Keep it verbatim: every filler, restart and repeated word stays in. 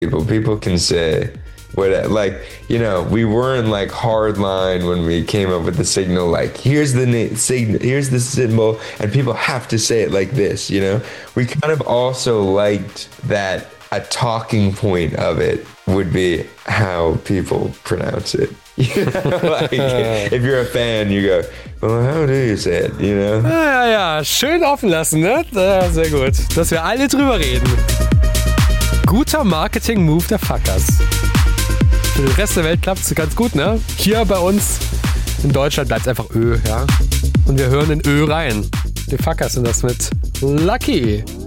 people. People can say what, like, you know, we weren't like hard line when we came up with the signal. Like, here's the na- signal, here's the symbol, and people have to say it like this. You know, we kind of also liked that a talking point of it would be how people pronounce it. You know, like, if you're a fan, you go, well, how do you say it? You know? Ja, ja, ja, schön offen lassen, ne? Ja, sehr gut. Dass wir alle drüber reden. Guter Marketing-Move der Fuckers. Für den Rest der Welt klappt es ganz gut, ne? Hier bei uns in Deutschland bleibt es einfach Ö, ja? Und wir hören in Ö rein. Die Fuckers sind das mit Lucky.